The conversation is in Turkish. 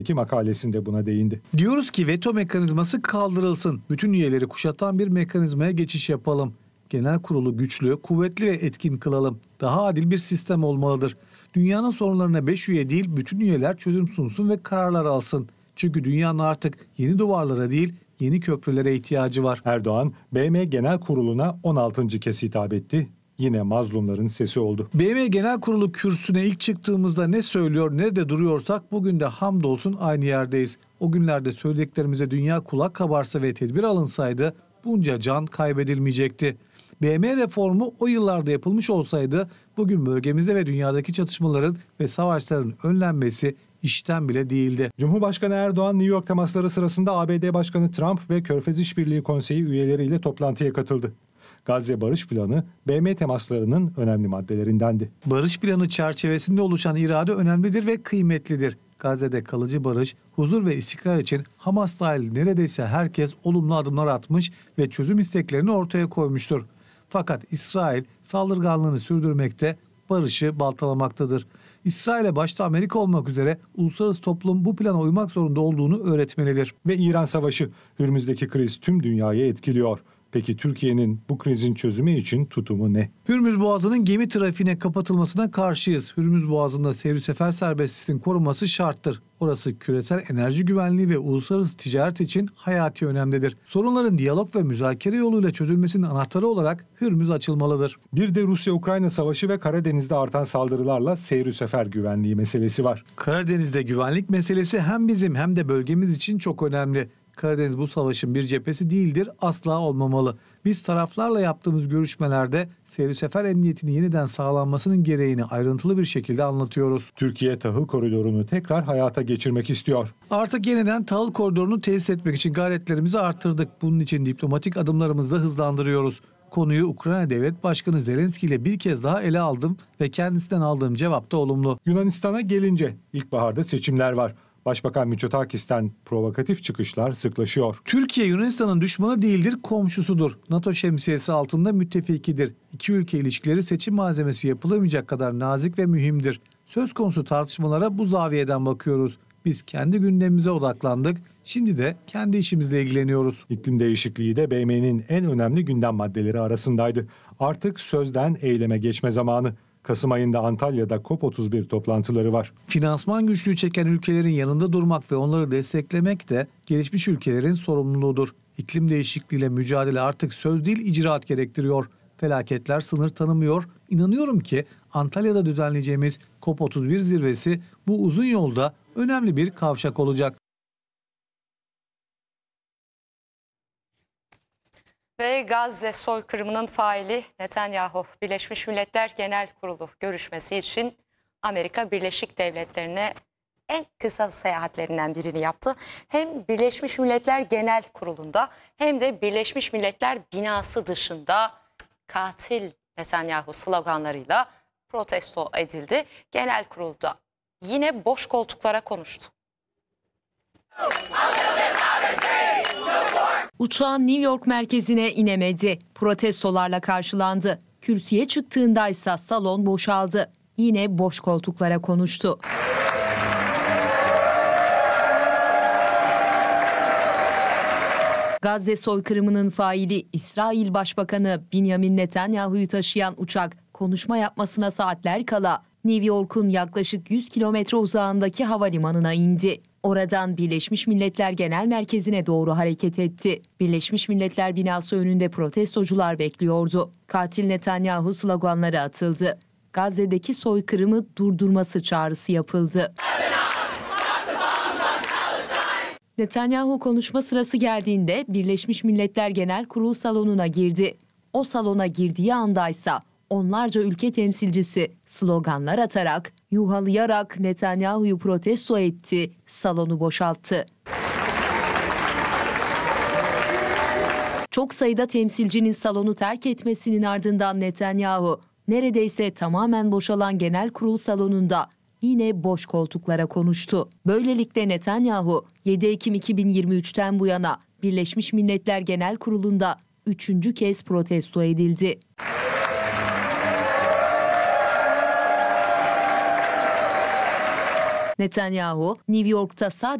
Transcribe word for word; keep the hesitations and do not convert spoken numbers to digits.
iki makalesinde buna değindi. Diyoruz ki veto mekanizması kaldırılsın. Bütün üyeleri kuşatan bir mekanizmaya geçiş yapalım. Genel kurulu güçlü, kuvvetli ve etkin kılalım. Daha adil bir sistem olmalıdır. Dünyanın sorunlarına beş üye değil, bütün üyeler çözüm sunsun ve kararlar alsın. Çünkü dünyanın artık yeni duvarlara değil, yeni köprülere ihtiyacı var. Erdoğan, B M Genel Kurulu'na on altıncı kez hitap etti. Yine mazlumların sesi oldu. B M Genel Kurulu kürsüne ilk çıktığımızda ne söylüyor, nerede duruyorsak bugün de hamdolsun aynı yerdeyiz. O günlerde söylediklerimize dünya kulak kabarsa ve tedbir alınsaydı bunca can kaybedilmeyecekti. B M reformu o yıllarda yapılmış olsaydı bugün bölgemizde ve dünyadaki çatışmaların ve savaşların önlenmesi işten bile değildi. Cumhurbaşkanı Erdoğan, New York temasları sırasında A B D Başkanı Trump ve Körfez İşbirliği Konseyi üyeleriyle toplantıya katıldı. Gazze Barış Planı, B M temaslarının önemli maddelerindendi. Barış planı çerçevesinde oluşan irade önemlidir ve kıymetlidir. Gazze'de kalıcı barış, huzur ve istikrar için Hamas dahil neredeyse herkes olumlu adımlar atmış ve çözüm isteklerini ortaya koymuştur. Fakat İsrail saldırganlığını sürdürmekte, barışı baltalamaktadır. İsrail'e başta Amerika olmak üzere uluslararası toplum bu plana uymak zorunda olduğunu öğretmelidir. Ve İran Savaşı, Hürmüz'deki kriz tüm dünyayı etkiliyor. Peki Türkiye'nin bu krizin çözümü için tutumu ne? Hürmüz Boğazı'nın gemi trafiğine kapatılmasına karşıyız. Hürmüz Boğazı'nda seyri sefer serbestliğinin korunması şarttır. Orası küresel enerji güvenliği ve uluslararası ticaret için hayati önemlidir. Sorunların diyalog ve müzakere yoluyla çözülmesinin anahtarı olarak Hürmüz açılmalıdır. Bir de Rusya-Ukrayna Savaşı ve Karadeniz'de artan saldırılarla seyri sefer güvenliği meselesi var. Karadeniz'de güvenlik meselesi hem bizim hem de bölgemiz için çok önemli. Karadeniz bu savaşın bir cephesi değildir, asla olmamalı. Biz taraflarla yaptığımız görüşmelerde seyri sefer emniyetinin yeniden sağlanmasının gereğini ayrıntılı bir şekilde anlatıyoruz. Türkiye tahıl koridorunu tekrar hayata geçirmek istiyor. Artık yeniden tahıl koridorunu tesis etmek için gayretlerimizi arttırdık. Bunun için diplomatik adımlarımızı da hızlandırıyoruz. Konuyu Ukrayna Devlet Başkanı Zelenski ile bir kez daha ele aldım ve kendisinden aldığım cevap da olumlu. Yunanistan'a gelince ilkbaharda seçimler var. Başbakan Mitsotakis'ten provokatif çıkışlar sıklaşıyor. Türkiye Yunanistan'ın düşmanı değildir, komşusudur. NATO şemsiyesi altında müttefikidir. İki ülke ilişkileri seçim malzemesi yapılamayacak kadar nazik ve mühimdir. Söz konusu tartışmalara bu zaviyeden bakıyoruz. Biz kendi gündemimize odaklandık. Şimdi de kendi işimizle ilgileniyoruz. İklim değişikliği de B M'nin en önemli gündem maddeleri arasındaydı. Artık sözden eyleme geçme zamanı. Kasım ayında Antalya'da COP otuz bir toplantıları var. Finansman güçlüğü çeken ülkelerin yanında durmak ve onları desteklemek de gelişmiş ülkelerin sorumluluğudur. İklim değişikliğiyle mücadele artık söz değil, icraat gerektiriyor. Felaketler sınır tanımıyor. İnanıyorum ki Antalya'da düzenleyeceğimiz COP otuz bir zirvesi bu uzun yolda önemli bir kavşak olacak. Ve Gazze soykırımının faili Netanyahu, Birleşmiş Milletler Genel Kurulu görüşmesi için Amerika Birleşik Devletleri'ne en kısa seyahatlerinden birini yaptı. Hem Birleşmiş Milletler Genel Kurulu'nda hem de Birleşmiş Milletler binası dışında katil Netanyahu sloganlarıyla protesto edildi. Genel kurulda yine boş koltuklara konuştu. Uçağın New York merkezine inemedi. Protestolarla karşılandı. Kürsüye çıktığındaysa salon boşaldı. Yine boş koltuklara konuştu. Gazze soykırımının faili İsrail Başbakanı Benjamin Netanyahu'yu taşıyan uçak konuşma yapmasına saatler kala New York'un yaklaşık yüz kilometre uzağındaki havalimanına indi. Oradan Birleşmiş Milletler Genel Merkezi'ne doğru hareket etti. Birleşmiş Milletler binası önünde protestocular bekliyordu. Katil Netanyahu sloganları atıldı. Gazze'deki soykırımı durdurması çağrısı yapıldı. Netanyahu konuşma sırası geldiğinde Birleşmiş Milletler Genel Kurul salonuna girdi. O salona girdiği andaysa onlarca ülke temsilcisi sloganlar atarak, yuhalayarak Netanyahu'yu protesto etti, salonu boşalttı. Çok sayıda temsilcinin salonu terk etmesinin ardından Netanyahu, neredeyse tamamen boşalan genel kurul salonunda yine boş koltuklara konuştu. Böylelikle Netanyahu, yedi Ekim iki bin yirmi üçten bu yana Birleşmiş Milletler Genel Kurulu'nda üçüncü kez protesto edildi. Netanyahu, New York'ta sadece